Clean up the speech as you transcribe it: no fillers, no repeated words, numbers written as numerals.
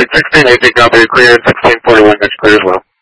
1680, copy, clear, 1641, that's clear as well.